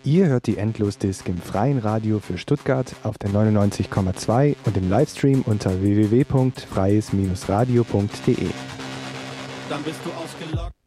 Ihr hört die Endlosdisk im freien Radio für Stuttgart auf der 99,2 und im Livestream unter www.freies-radio.de. Dann bist du ausgelockt.